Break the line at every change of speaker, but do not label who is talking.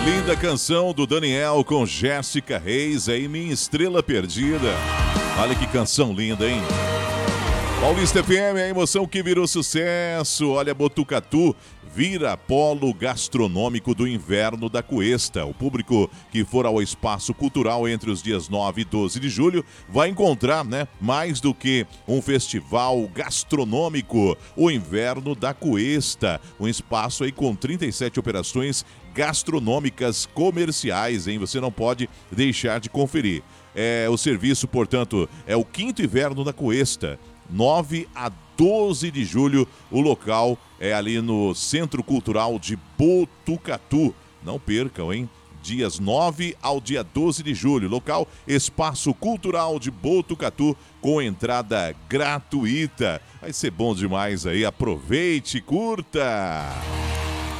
Linda canção do Daniel com Jéssica Reis aí, Minha Estrela Perdida. Olha que canção linda, hein? Paulista FM, a emoção que virou sucesso. Olha, Botucatu vira polo gastronômico do inverno da Cuesta. O público que for ao espaço cultural entre os dias 9 e 12 de julho vai encontrar, mais do que um festival gastronômico, o Inverno da Cuesta. Um espaço aí com 37 operações gastronômicas comerciais, hein? Você não pode deixar de conferir. O serviço, portanto, é o 5º Inverno da Cuesta. 9 a 12 de julho, o local é ali no Centro Cultural de Botucatu. Não percam, hein? Dias 9 ao dia 12 de julho. Local, Espaço Cultural de Botucatu, com entrada gratuita. Vai ser bom demais aí. Aproveite, curta!